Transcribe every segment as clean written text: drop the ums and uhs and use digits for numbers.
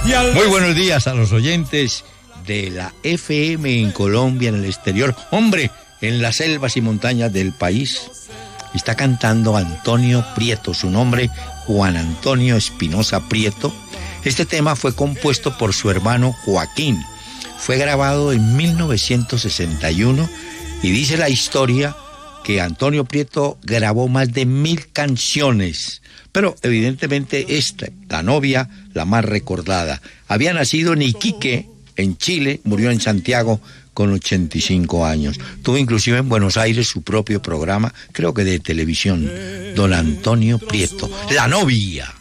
Muy buenos días a los oyentes de la FM en Colombia, en el exterior. Hombre, en las selvas y montañas del país está cantando Antonio Prieto, su nombre Juan Antonio Espinosa Prieto. Este tema fue compuesto por su hermano Joaquín. Fue grabado en 1961 y dice la historia que Antonio Prieto grabó más de 1000 canciones. Pero evidentemente esta, la novia, la más recordada. Había nacido en Iquique, en Chile, murió en Santiago con 85 años. Tuvo inclusive en Buenos Aires su propio programa, creo que de televisión, don Antonio Prieto. La novia.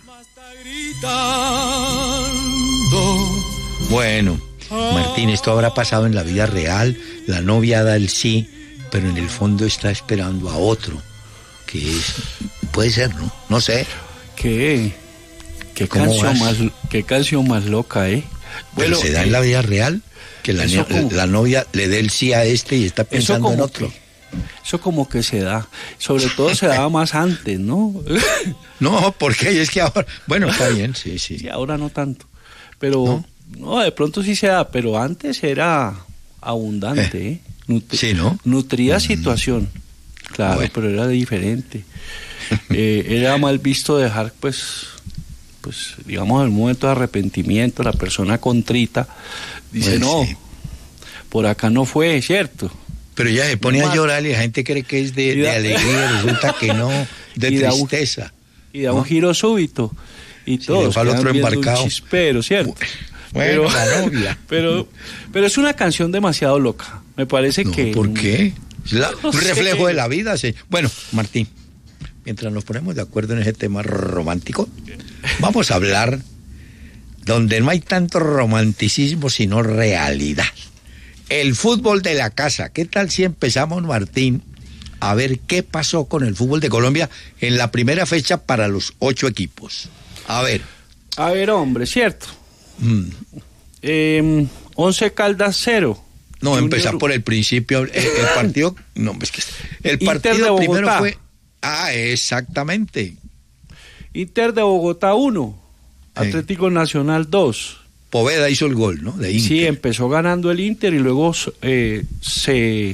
Bueno, Martín, esto habrá pasado en la vida real. La novia da el sí, pero en el fondo está esperando a otro, que es... Puede ser, ¿no? No sé. ¿Qué canción más loca, ¿eh? Bueno, ¿pero se da en la vida real? Que la novia le dé el sí a este y está pensando en otro. Eso como que se da. Sobre todo se daba más antes, ¿no? No, porque es que ahora... Bueno, está bien, sí. Sí, ahora no tanto. Pero, no, de pronto sí se da, pero antes era abundante, ¿eh? Sí, ¿no? Nutría situación. Claro, bueno. Pero era diferente. Era mal visto dejar, pues digamos, en el momento de arrepentimiento, la persona contrita dice, no, sí, por acá no fue, ¿cierto? Pero ya se pone a llorar y la gente cree que es de alegría, resulta que no, de tristeza. Y da un giro súbito, y todos al otro embarcado. Un chispero, ¿cierto? Bueno, la novia. Pero es una canción demasiado loca, me parece que... ¿Por qué? Es un reflejo de la vida, sí. Bueno, Martín, mientras nos ponemos de acuerdo en ese tema romántico, vamos a hablar donde no hay tanto romanticismo sino realidad. El fútbol de la casa. ¿Qué tal si empezamos, Martín, a ver qué pasó con el fútbol de Colombia en la primera fecha para los 8 equipos? A ver, hombre, ¿cierto? 11 Caldas 0. No, empezar por el principio. El partido... No, es que el partido primero fue... exactamente. Inter de Bogotá 1, Atlético Nacional 2. Poveda hizo el gol, ¿no? De Inter. Sí, empezó ganando el Inter y luego se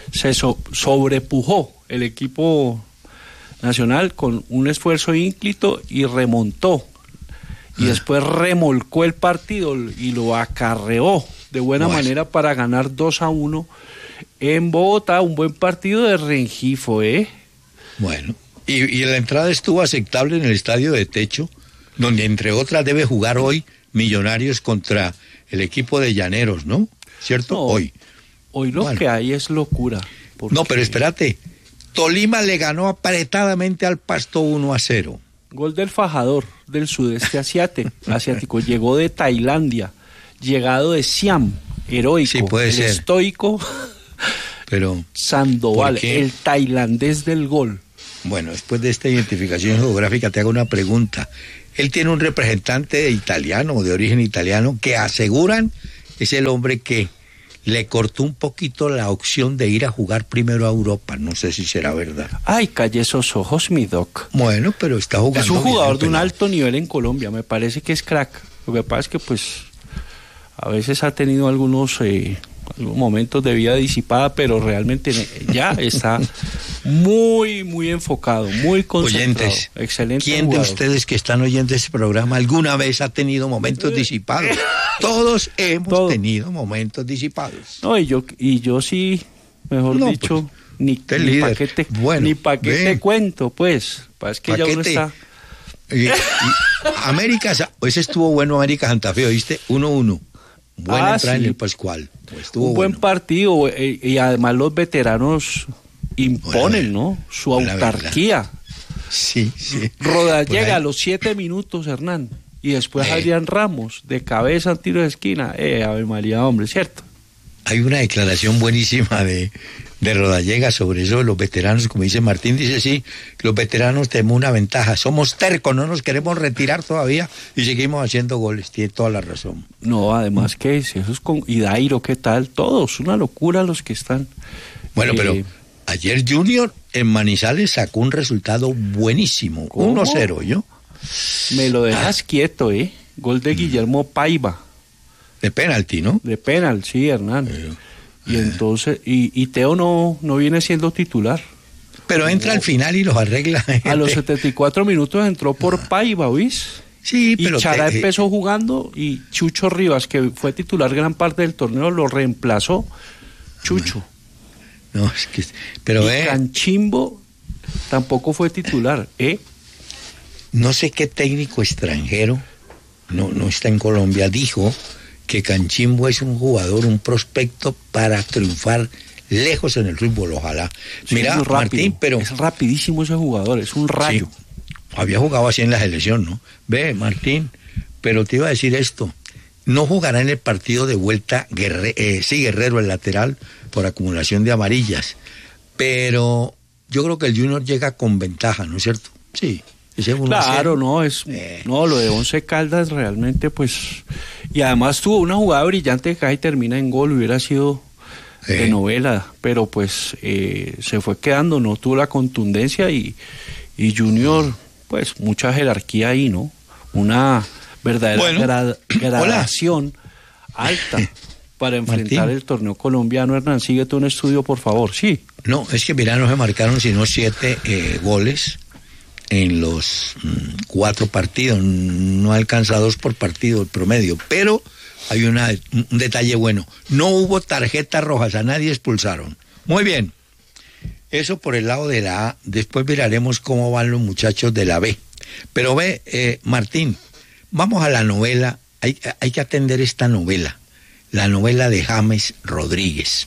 sobrepujó el equipo nacional con un esfuerzo ínclito y remontó. Y después remolcó el partido y lo acarreó de buena manera para ganar 2-1 en Bogotá. Un buen partido de Rengifo, ¿eh? Bueno, y la entrada estuvo aceptable en el estadio de techo, donde entre otras debe jugar hoy Millonarios contra el equipo de Llaneros, ¿no? ¿Cierto? No, hoy lo que hay es locura. No, pero espérate, Tolima le ganó apretadamente al Pasto 1-0. Gol del fajador del sudeste asiático, llegó de Tailandia, llegado de Siam, heroico, sí, puede ser. Estoico, pero Sandoval, el tailandés del gol. Bueno, después de esta identificación geográfica te hago una pregunta. Él tiene un representante italiano o de origen italiano que aseguran es el hombre que le cortó un poquito la opción de ir a jugar primero a Europa. No sé si será verdad. Ay, calle esos ojos, mi doc. Bueno, pero está jugando. Es un jugador de un alto nivel en Colombia, me parece que es crack. Lo que pasa es que pues a veces ha tenido algunos momentos de vida disipada, pero realmente ya está muy, muy enfocado, muy concentrado. Oyentes, excelente ¿quién jugador de ustedes que están oyendo este programa alguna vez ha tenido momentos disipados? Todos hemos tenido momentos disipados. No, y yo sí, mejor dicho, ni pa' qué te cuento, pues. Es que ya uno está... América, ese estuvo bueno, América Santa Fe, ¿viste? 1-1. Buena entrada en el Pascual. Un buen partido, y además los veteranos imponen, ¿no? Su autarquía. Sí. Rodallega a los 7 minutos, Hernán. Y después Adrián Ramos, de cabeza en tiro de esquina. Ave María, hombre, ¿cierto? Hay una declaración buenísima de Rodallega sobre eso de los veteranos, como dice Martín, dice sí, los veteranos tenemos una ventaja, somos tercos, no nos queremos retirar todavía y seguimos haciendo goles, tiene toda la razón. No, además que eso es con y Dairo, ¿qué tal? Todos, una locura los que están. Bueno, pero ayer Junior en Manizales sacó un resultado buenísimo, 1-0, ¿yo? Me lo dejas quieto, Gol de Guillermo Paiva. De penalti, ¿no? De penal, sí, Hernán. Y entonces, y Teo no viene siendo titular. Pero entra al final y los arregla. A los 74 minutos entró por Paiva, ¿oís? Sí, pero y Chará empezó jugando y Chucho Rivas, que fue titular gran parte del torneo, lo reemplazó Chucho. No, es que... Pero Canchimbo tampoco fue titular, No sé qué técnico extranjero, no está en Colombia, dijo que Canchimbo es un jugador, un prospecto para triunfar lejos en el fútbol, ojalá. Sí, mira, Martín, pero... Es rapidísimo ese jugador, es un rayo. Sí, había jugado así en la selección, ¿no? Ve, Martín, pero te iba a decir esto. No jugará en el partido de vuelta Guerrero, el lateral, por acumulación de amarillas. Pero yo creo que el Junior llega con ventaja, ¿no es cierto? Sí. Claro, no, no, lo de Once Caldas realmente, pues... Y además tuvo una jugada brillante que casi termina en gol, hubiera sido de novela, pero pues se fue quedando, no tuvo la contundencia y Junior, pues mucha jerarquía ahí, ¿no? Una verdadera gradación alta para enfrentar Martín. El torneo colombiano. Hernán, síguete un estudio, por favor, sí. No, es que mira, no se marcaron sino 7 goles en los 4 partidos, no alcanza 2 por partido el promedio, pero hay un detalle bueno, no hubo tarjetas rojas, a nadie expulsaron. Muy bien, eso por el lado de la A, después miraremos cómo van los muchachos de la B. Pero ve, Martín, vamos a la novela, hay que atender esta novela, la novela de James Rodríguez.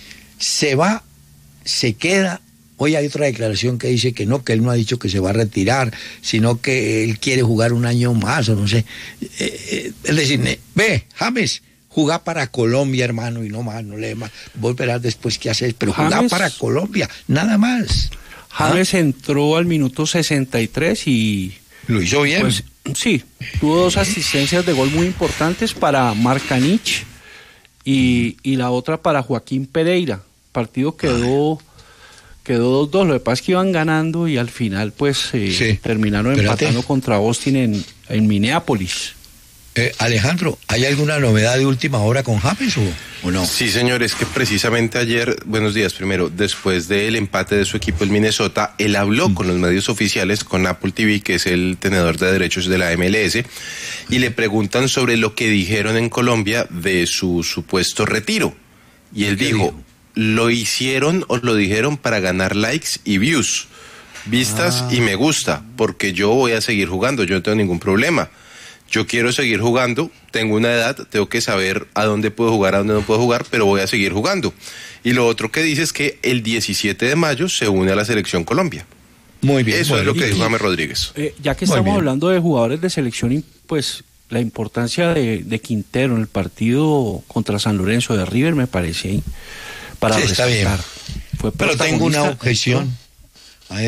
Se queda. Hoy hay otra declaración que dice que él no ha dicho que se va a retirar, sino que él quiere jugar un año más, o no sé. Es decir, ve, James, jugá para Colombia, hermano, y no más, no le más. Vos verás después qué haces, pero jugá para Colombia, nada más. James entró al minuto 63 y... Lo hizo bien. Pues, sí, tuvo 2 asistencias de gol muy importantes para Marcanich y la otra para Joaquín Pereira. Partido quedó 2-2, lo que pasa es que iban ganando y al final pues terminaron empatando contra Austin en Minneapolis. Alejandro, ¿hay alguna novedad de última hora con James o no? Sí, señor, es que precisamente ayer, buenos días primero, después del empate de su equipo el Minnesota, él habló con los medios oficiales, con Apple TV, que es el tenedor de derechos de la MLS, y le preguntan sobre lo que dijeron en Colombia de su supuesto retiro. Y él dijo, lo hicieron o lo dijeron para ganar likes y views, vistas y me gusta, porque yo voy a seguir jugando, yo no tengo ningún problema. Yo quiero seguir jugando, tengo una edad, tengo que saber a dónde puedo jugar, a dónde no puedo jugar, pero voy a seguir jugando. Y lo otro que dice es que el 17 de mayo se une a la Selección Colombia. Muy bien. Eso es lo que dijo James Rodríguez. Ya que estamos hablando de jugadores de selección, pues la importancia de Quintero en el partido contra San Lorenzo de River me parece para está bien. Pero tengo una objeción a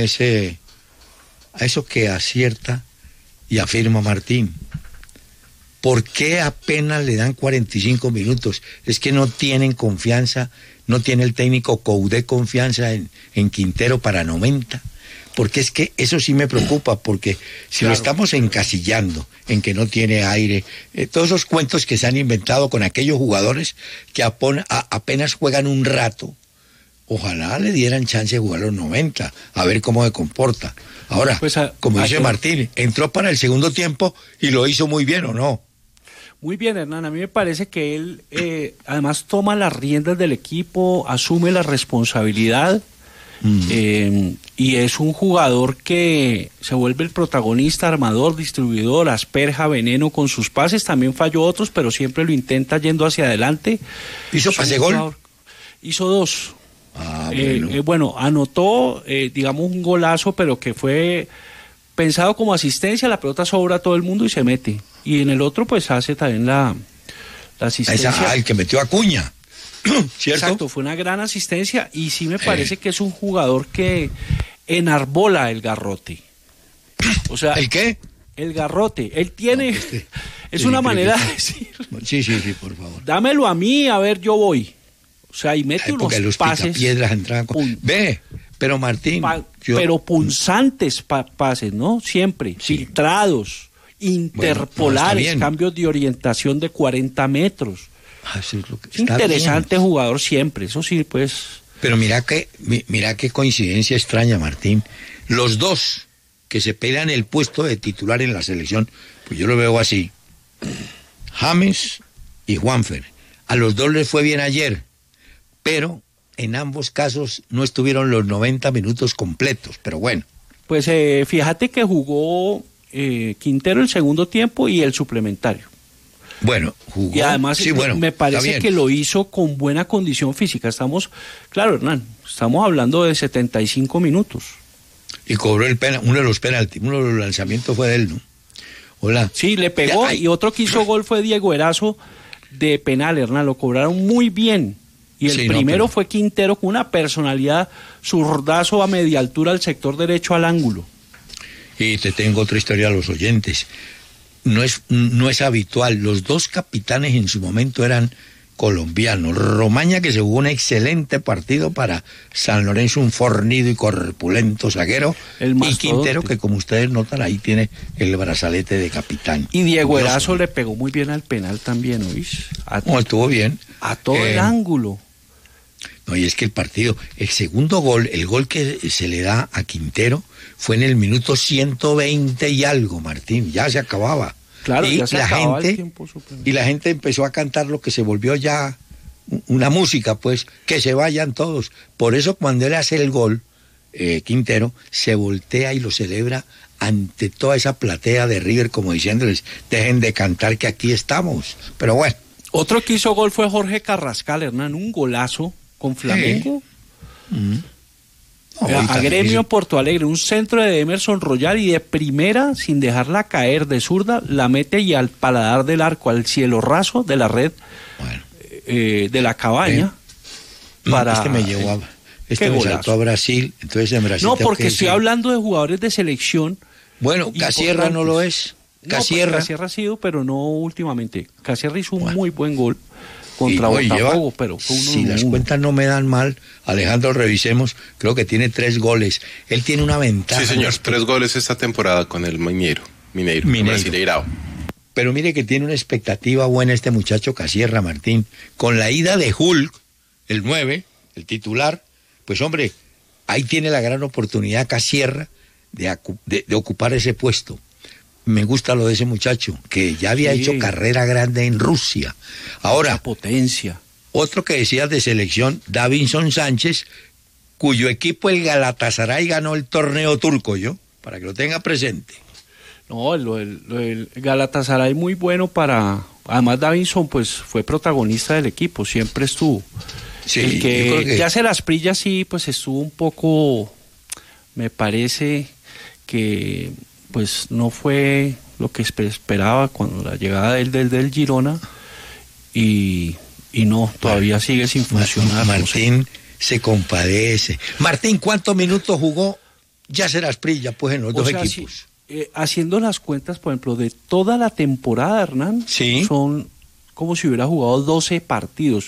eso que acierta y afirma Martín. ¿Por qué apenas le dan 45 minutos? Es que no tienen confianza, no tiene el técnico Coudet confianza en Quintero para 90. Porque es que eso sí me preocupa, porque si lo estamos encasillando en que no tiene aire, todos esos cuentos que se han inventado con aquellos jugadores que apenas juegan un rato, ojalá le dieran chance de jugar los 90, a ver cómo se comporta. Ahora, pues como dice Martín, entró para el segundo tiempo y lo hizo muy bien, ¿o no? Muy bien, Hernán, a mí me parece que él además toma las riendas del equipo, asume la responsabilidad y es un jugador que se vuelve el protagonista, armador, distribuidor, asperja veneno con sus pases, también falló otros, pero siempre lo intenta yendo hacia adelante. ¿Hizo pase gol? Hizo 2. Bueno, anotó, digamos, un golazo, pero que fue pensado como asistencia, la pelota sobra a todo el mundo y se mete. Y en el otro, pues, hace también la asistencia. El que metió a Acuña, ¿cierto? Exacto, fue una gran asistencia y sí me parece que es un jugador que enarbola el garrote. O sea, ¿el qué? El garrote. Él tiene... es una manera de decir... Sí, por favor. Dámelo a mí, a ver, yo voy. O sea, y mete unos pases... piedras entraban con... Ve, pero Martín... Pero punzantes pases, ¿no? Siempre, filtrados, interpolares, bueno, cambios de orientación de 40 metros. Eso es lo que Es está interesante bien. jugador siempre, eso sí, pues. Pero mira qué coincidencia extraña, Martín. Los dos que se pelean el puesto de titular en la selección, pues yo lo veo así. James y Juanfer. A los dos les fue bien ayer, pero en ambos casos no estuvieron los 90 minutos completos, pero bueno. Pues fíjate que jugó Quintero el segundo tiempo y el suplementario. Bueno, jugó. Y además sí, bueno, me parece que lo hizo con buena condición física. Claro, Hernán, estamos hablando de 75 minutos. Y cobró uno de los penaltis, uno de los lanzamientos fue de él, ¿no? Hola. Sí, le pegó y otro que hizo gol fue Diego Erazo de penal, Hernán, lo cobraron muy bien. Y el primero fue Quintero con una personalidad, zurdazo a media altura al sector derecho al ángulo. Y te tengo otra historia a los oyentes. No es habitual. Los dos capitanes en su momento eran colombianos. Romaña, que se jugó un excelente partido para San Lorenzo, un fornido y corpulento zaguero. Y Quintero, que como ustedes notan, ahí tiene el brazalete de capitán. Y Diego Erazo le pegó muy bien al penal también, ¿oís? No, estuvo bien. A todo el ángulo. No, y es que el segundo gol, el gol que se le da a Quintero, fue en el minuto 120 y algo, Martín, ya se acababa. Claro, y ya se acababa el tiempo supremo. Y la gente empezó a cantar lo que se volvió ya una música, pues, que se vayan todos. Por eso cuando él hace el gol, Quintero, se voltea y lo celebra ante toda esa platea de River, como diciéndoles, dejen de cantar que aquí estamos. Pero bueno. Otro que hizo gol fue Jorge Carrascal, Hernán, un golazo con Flamengo. A Gremio Porto Alegre, un centro de Emerson Royal y de primera, sin dejarla caer de zurda, la mete y al paladar del arco, al cielo raso de la red, de la cabaña. Este me llevó me saltó a Brasil, entonces en Brasil. No, porque estoy hablando de jugadores de selección. Bueno, Casierra no lo es. Casierra. Casierra ha sido, pero no últimamente. Casierra hizo un muy buen gol contra Botafogo, pero fue si las cuentas no me dan mal, Alejandro, revisemos, creo que tiene 3 goles. Él tiene una ventaja. Sí, señor, 3 goles esta temporada con el Mineiro. Brasileirao. Pero mire que tiene una expectativa buena este muchacho Casierra, Martín. Con la ida de Hulk, el 9, el titular, pues hombre, ahí tiene la gran oportunidad Casierra de ocupar ese puesto. Me gusta lo de ese muchacho, que ya había hecho carrera grande en Rusia. Ahora, la potencia. Otro que decías de selección, Davinson Sánchez, cuyo equipo, el Galatasaray, ganó el torneo turco, para que lo tenga presente. No, el Galatasaray muy bueno para... Además, Davinson, pues, fue protagonista del equipo, siempre estuvo. Sí, el que ya se las prilla, sí, pues, estuvo un poco... Me parece que... pues no fue lo que esperaba cuando la llegada del Girona y no, todavía sigue sin funcionar. Martín se compadece. Martín, ¿cuántos minutos jugó Yasser Asprilla, pues, en los dos equipos? Haciendo las cuentas, por ejemplo, de toda la temporada, Hernán, son como si hubiera jugado 12 partidos.